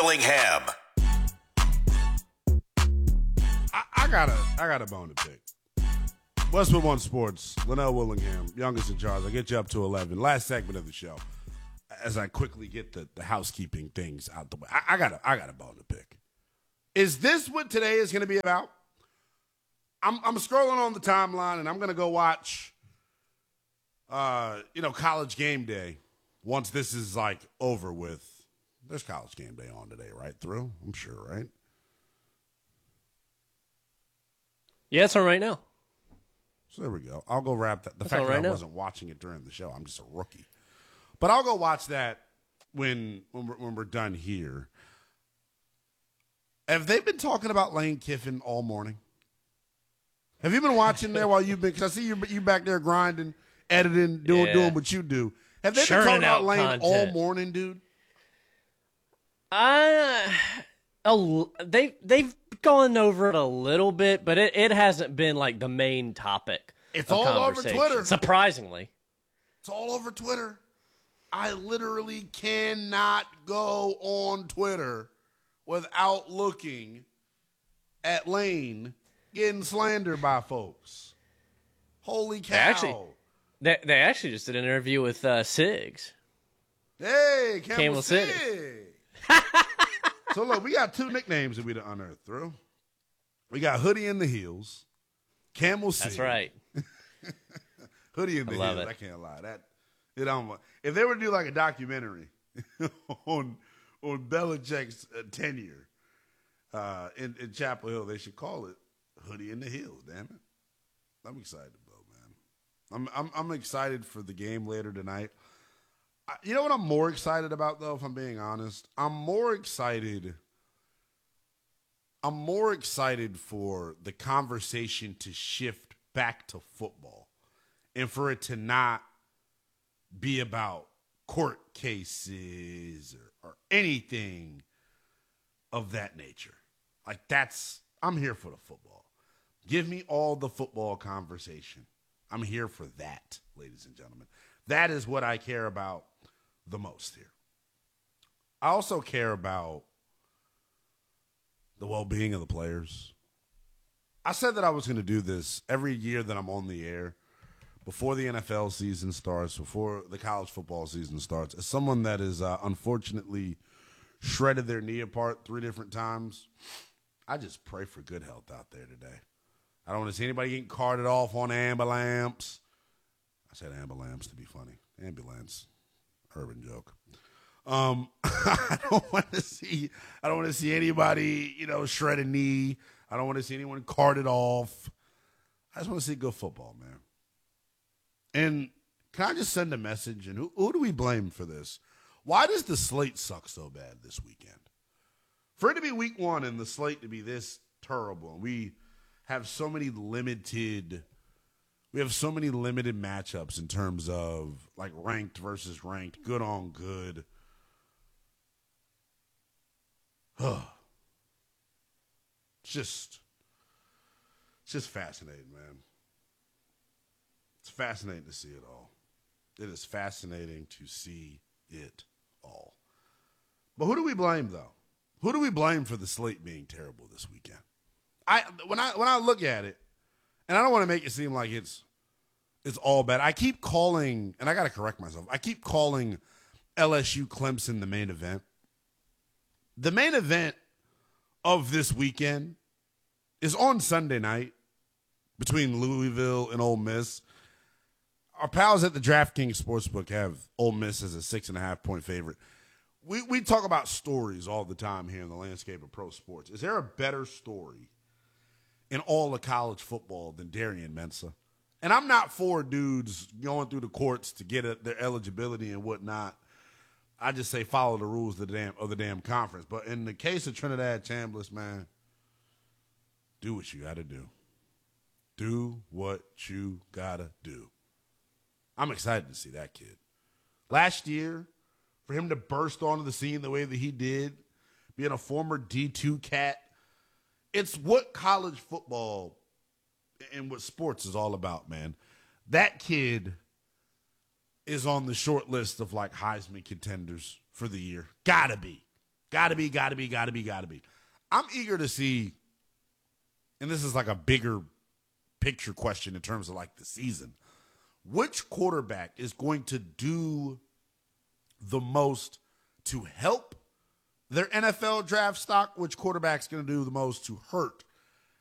Willingham. I got a bone to pick. Westwood One Sports, Linnell Willingham, youngest in charge. I'll get you up to 11. Last segment of the show. As I quickly get the housekeeping things out the way. I got a bone to pick. Is this what today is going to be about? I'm scrolling on the timeline, and I'm going to go watch, College Game Day once this is, over with. There's College Game Day on today, right, Thrill? I'm sure, right? Yeah, it's on right now. So there we go. I'll go wrap that. The fact that I wasn't watching it during the show, I'm just a rookie. But I'll go watch that when we're done here. Have they been talking about Lane Kiffin all morning? Have you been watching there while you've been? Because I see you back there grinding, editing, doing what you do. Have they been talking about Lane content all morning, dude? They've gone over it a little bit, but it hasn't been the main topic. It's all over Twitter. Surprisingly. It's all over Twitter. I literally cannot go on Twitter without looking at Lane getting slandered by folks. Holy cow. They actually just did an interview with Siggs. Hey, Camel City. So, look, we got two nicknames that we done unearthed through. We got Hoodie in the Heels, Camel City. That's right. Hoodie in the Heels. I can't lie. If they were to do a documentary on Belichick's tenure in Chapel Hill, they should call it Hoodie in the Heels. Damn it! I'm excited, man. I'm excited for the game later tonight. You know what I'm more excited about, though, if I'm being honest? I'm more excited for the conversation to shift back to football and for it to not be about court cases or anything of that nature. I'm here for the football. Give me all the football conversation. I'm here for that, ladies and gentlemen. That is what I care about the most here. I also care about the well-being of the players. I said that I was going to do this every year that I'm on the air, before the NFL season starts, before the college football season starts. As someone that is unfortunately shredded their knee apart 3 different times, I just pray for good health out there today. I don't want to see anybody getting carted off on ambulance. I said ambulance to be funny. Ambulance. Urban joke. I don't want to see anybody, shred a knee. I don't want to see anyone carted off. I just want to see good football, man. And can I just send a message? And who do we blame for this? Why does the slate suck so bad this weekend? For it to be week 1 and the slate to be this terrible, and we have so many limited matchups in terms of ranked versus ranked, good on good. It's just fascinating, man. It's fascinating to see it all. It is fascinating to see it all. But who do we blame, though? Who do we blame for the slate being terrible this weekend? When I look at it, and I don't want to make it seem like it's all bad. I keep calling, and I got to correct myself, I keep calling LSU Clemson the main event. The main event of this weekend is on Sunday night between Louisville and Ole Miss. Our pals at the DraftKings Sportsbook have Ole Miss as a 6.5-point favorite. We talk about stories all the time here in the landscape of pro sports. Is there a better story in all of college football than Darian Mensah? And I'm not for dudes going through the courts to get their eligibility and whatnot. I just say follow the rules of the damn conference. But in the case of Trinidad Chambliss, man, do what you got to do. Do what you got to do. I'm excited to see that kid. Last year, for him to burst onto the scene the way that he did, being a former D2 cat, it's what college football and what sports is all about, man. That kid is on the short list of Heisman contenders for the year. Gotta be. Gotta be. I'm eager to see, and this is like a bigger picture question in terms of like the season. Which quarterback is going to do the most to help their NFL draft stock? Which quarterback's going to do the most to hurt